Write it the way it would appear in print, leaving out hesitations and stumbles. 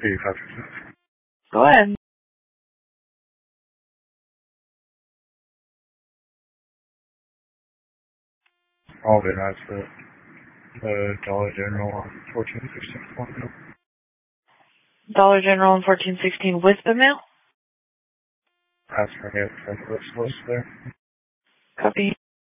85%. Go ahead. All day nights for Dollar General on 1416. Dollar General in 1416 with the mail? Ask for it from the list there. Copy.